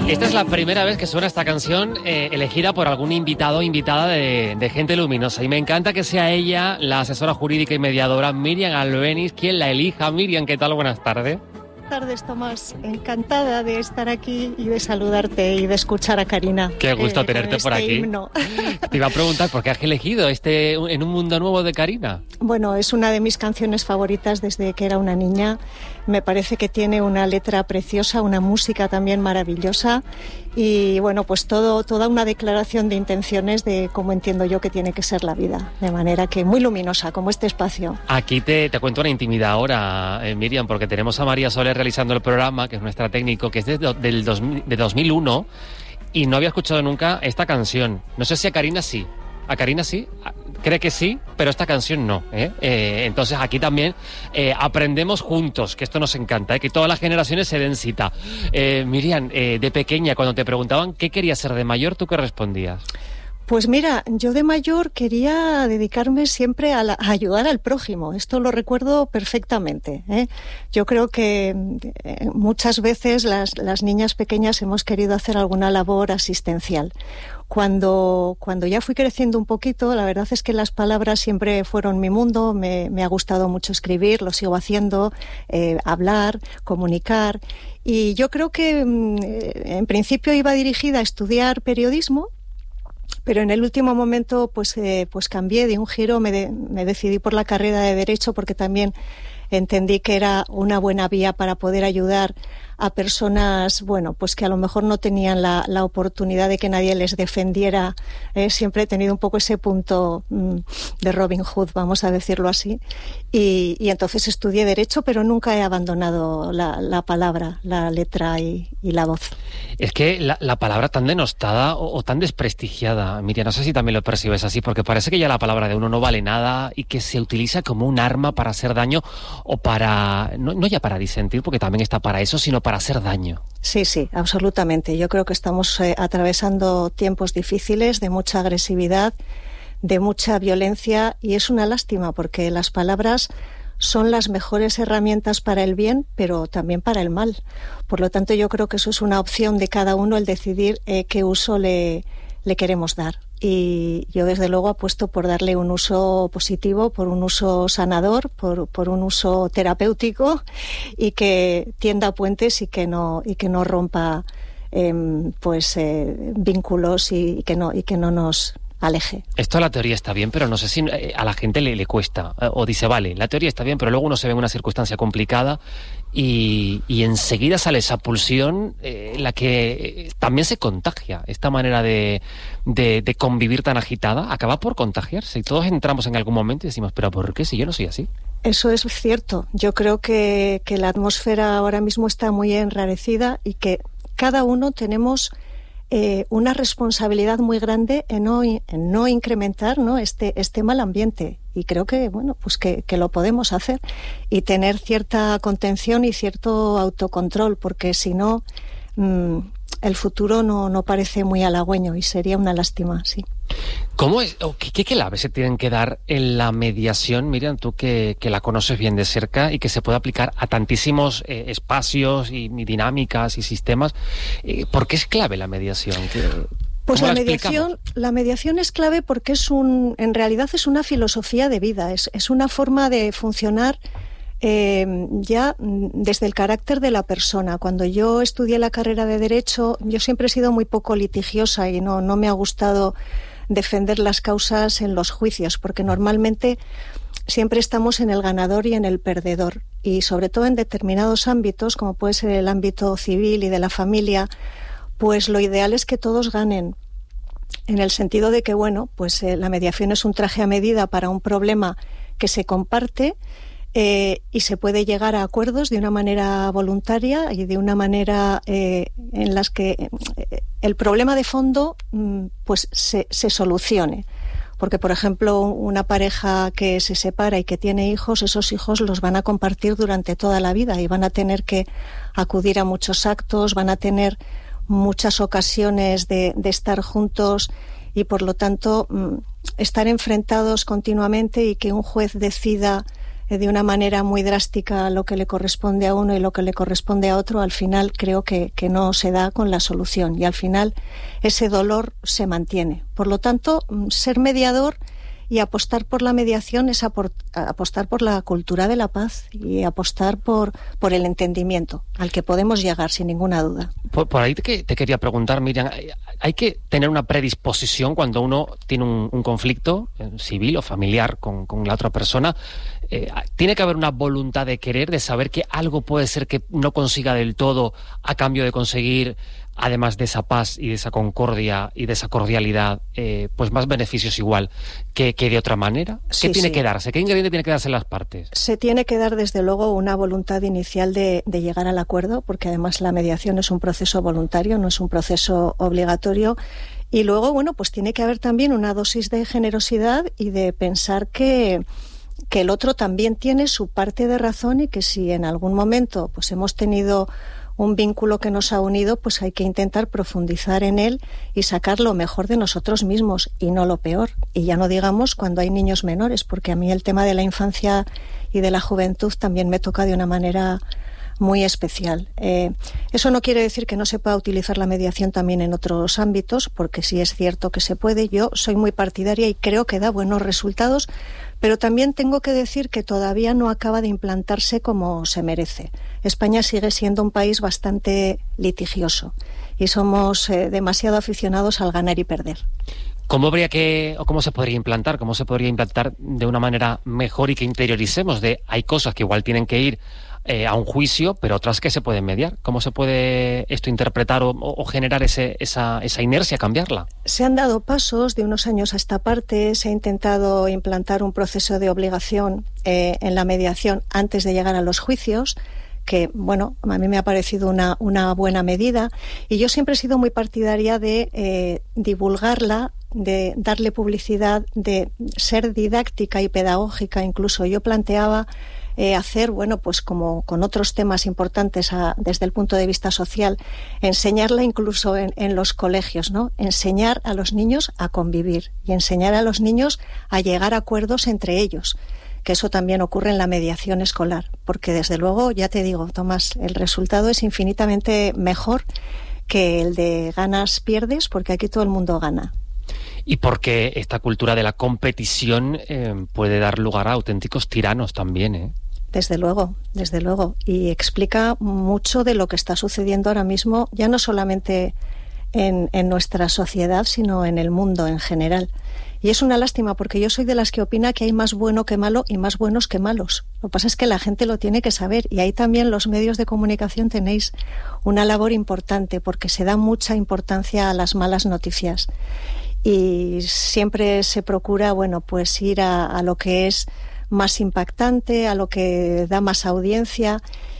Esta es la primera vez que suena esta canción elegida por algún invitado o invitada de Gente Luminosa. Y me encanta que sea ella, la asesora jurídica y mediadora Miriam Albéniz, quien la elija. Miriam, ¿qué tal? Buenas tardes. Buenas tardes, Tomás. Encantada de estar aquí y de saludarte y de escuchar a Karina. Qué gusto tenerte por aquí. Himno. Te iba a preguntar, ¿por qué has elegido En un mundo nuevo de Karina? Bueno, es una de mis canciones favoritas desde que era una niña. Me parece que tiene una letra preciosa, una música también maravillosa y, bueno, pues toda una declaración de intenciones de cómo entiendo yo que tiene que ser la vida. De manera que muy luminosa, como este espacio. Aquí te cuento una intimidad ahora, Miriam, porque tenemos a María Soler realizando el programa, que es nuestra técnico, que es de 2001, y no había escuchado nunca esta canción. No sé si a Karina sí. A Karina sí, cree que sí, pero esta canción no. Entonces aquí también aprendemos juntos, que esto nos encanta, que todas las generaciones se den cita. Miriam, de pequeña, cuando te preguntaban qué querías ser de mayor, ¿tú qué respondías? Pues mira, yo de mayor quería dedicarme siempre a ayudar al prójimo. Esto lo recuerdo perfectamente, ¿eh? Yo creo que muchas veces las niñas pequeñas hemos querido hacer alguna labor asistencial. Cuando ya fui creciendo un poquito, la verdad es que las palabras siempre fueron mi mundo. Me ha gustado mucho escribir, lo sigo haciendo, hablar, comunicar. Y yo creo que en principio iba dirigida a estudiar periodismo, pero en el último momento pues cambié de un giro, me decidí por la carrera de Derecho porque también entendí que era una buena vía para poder ayudar a personas, bueno, pues que a lo mejor no tenían la oportunidad de que nadie les defendiera. Siempre he tenido un poco ese punto de Robin Hood, vamos a decirlo así. Y entonces estudié Derecho, pero nunca he abandonado la palabra, la letra y la voz. Es que la palabra tan denostada o tan desprestigiada, Miriam, no sé si también lo percibes así, porque parece que ya la palabra de uno no vale nada y que se utiliza como un arma para hacer daño o para, no ya para disentir, porque también está para eso, sino para hacer daño. Sí, absolutamente. Yo creo que estamos atravesando tiempos difíciles, de mucha agresividad, de mucha violencia, y es una lástima porque las palabras son las mejores herramientas para el bien, pero también para el mal. Por lo tanto, yo creo que eso es una opción de cada uno, el decidir qué uso le queremos dar. Y yo, desde luego, apuesto por darle un uso positivo, por un uso sanador, por un uso terapéutico y que tienda puentes y que no rompa vínculos y que no nos aleje. Esto a la teoría está bien, pero no sé si a la gente le cuesta, o dice, vale, la teoría está bien, pero luego uno se ve en una circunstancia complicada y enseguida sale esa pulsión, la que también se contagia. Esta manera de convivir tan agitada acaba por contagiarse y todos entramos en algún momento y decimos, pero ¿por qué si yo no soy así? Eso es cierto. Yo creo que la atmósfera ahora mismo está muy enrarecida y que cada uno tenemos una responsabilidad muy grande en no incrementar, ¿no?, este mal ambiente. Y creo que, bueno, pues que lo podemos hacer y tener cierta contención y cierto autocontrol, porque si no, el futuro no parece muy halagüeño y sería una lástima, sí. ¿Cómo es, o qué claves se tienen que dar en la mediación, Miriam, tú que la conoces bien de cerca y que se puede aplicar a tantísimos espacios y dinámicas y sistemas? ¿Por qué es clave la mediación? Pues la mediación es clave porque en realidad es una filosofía de vida, es una forma de funcionar ya desde el carácter de la persona. Cuando yo estudié la carrera de Derecho, yo siempre he sido muy poco litigiosa y no me ha gustado defender las causas en los juicios, porque normalmente siempre estamos en el ganador y en el perdedor, y sobre todo en determinados ámbitos, como puede ser el ámbito civil y de la familia, pues lo ideal es que todos ganen, en el sentido de que, bueno, pues la mediación es un traje a medida para un problema que se comparte, y se puede llegar a acuerdos de una manera voluntaria y de una manera en las que el problema de fondo pues se solucione. Porque, por ejemplo, una pareja que se separa y que tiene hijos, esos hijos los van a compartir durante toda la vida y van a tener que acudir a muchos actos, van a tener muchas ocasiones de estar juntos y, por lo tanto, estar enfrentados continuamente y que un juez decida de una manera muy drástica lo que le corresponde a uno y lo que le corresponde a otro, al final creo que no se da con la solución y al final ese dolor se mantiene. Por lo tanto, ser mediador y apostar por la mediación es apostar por la cultura de la paz y apostar por el entendimiento al que podemos llegar sin ninguna duda. Por ahí te quería preguntar, Miriam, ¿hay que tener una predisposición cuando uno tiene un conflicto civil o familiar con la otra persona? ¿Tiene que haber una voluntad de querer, de saber que algo puede ser que no consiga del todo a cambio de conseguir, además de esa paz y de esa concordia y de esa cordialidad, pues más beneficios igual que de otra manera? ¿Qué tiene que darse? ¿Qué ingrediente tiene que darse en las partes? Se tiene que dar, desde luego, una voluntad inicial de llegar al acuerdo, porque además la mediación es un proceso voluntario, no es un proceso obligatorio. Y luego, bueno, pues tiene que haber también una dosis de generosidad y de pensar que el otro también tiene su parte de razón y que si en algún momento pues hemos tenido un vínculo que nos ha unido, pues hay que intentar profundizar en él y sacar lo mejor de nosotros mismos y no lo peor. Y ya no digamos cuando hay niños menores, porque a mí el tema de la infancia y de la juventud también me toca de una manera muy especial. Eso no quiere decir que no se pueda utilizar la mediación también en otros ámbitos, porque sí es cierto que se puede. Yo soy muy partidaria y creo que da buenos resultados, pero también tengo que decir que todavía no acaba de implantarse como se merece. España sigue siendo un país bastante litigioso y somos demasiado aficionados al ganar y perder. ¿Cómo se podría implantar? ¿Cómo se podría implantar de una manera mejor y que interioricemos hay cosas que igual tienen que ir a un juicio, pero otras que se pueden mediar? ¿Cómo se puede esto interpretar o generar esa inercia, cambiarla? Se han dado pasos de unos años a esta parte, se ha intentado implantar un proceso de obligación en la mediación antes de llegar a los juicios, que, bueno, a mí me ha parecido una buena medida, y yo siempre he sido muy partidaria de divulgarla, de darle publicidad, de ser didáctica y pedagógica. Incluso yo planteaba hacer, bueno, pues como con otros temas importantes desde el punto de vista social, enseñarla incluso en los colegios, ¿no? Enseñar a los niños a convivir y enseñar a los niños a llegar a acuerdos entre ellos, que eso también ocurre en la mediación escolar, porque desde luego, ya te digo, Tomás, el resultado es infinitamente mejor que el de ganas-pierdes, porque aquí todo el mundo gana. Y porque esta cultura de la competición puede dar lugar a auténticos tiranos también, ¿eh? Desde luego, desde luego. Y explica mucho de lo que está sucediendo ahora mismo, ya no solamente en nuestra sociedad, sino en el mundo en general. Y es una lástima, porque yo soy de las que opina que hay más bueno que malo y más buenos que malos. Lo que pasa es que la gente lo tiene que saber, y ahí también los medios de comunicación tenéis una labor importante, porque se da mucha importancia a las malas noticias. Y siempre se procura, bueno, pues ir a lo que es más impactante, a lo que da más audiencia,